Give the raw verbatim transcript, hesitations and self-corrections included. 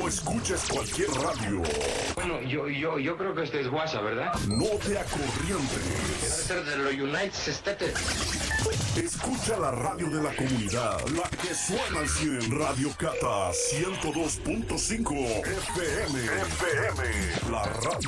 escuches cualquier radio. Bueno, yo, yo, yo creo que este es WhatsApp, ¿verdad? No te Debe acorrientes. ser de los United States. Escucha la radio de la comunidad, la que suena al cien. Radio Cata ciento dos punto cinco F M. F M. La radio